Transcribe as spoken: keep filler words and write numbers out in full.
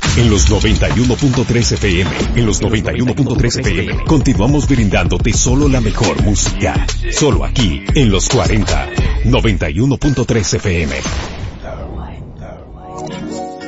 En los noventa y uno punto tres F M, en los noventa y uno punto tres F M, continuamos brindándote solo la mejor música. Solo aquí, en los cuarenta. noventa y uno punto tres F M.